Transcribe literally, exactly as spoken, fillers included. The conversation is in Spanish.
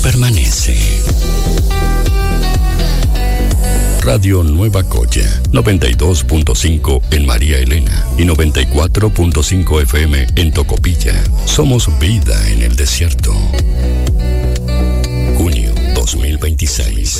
permanece. Radio Nueva Coya, noventa y dos punto cinco en María Elena y noventa y cuatro punto cinco F M en Tocopilla. Somos vida en el desierto. Junio dos mil veintiséis.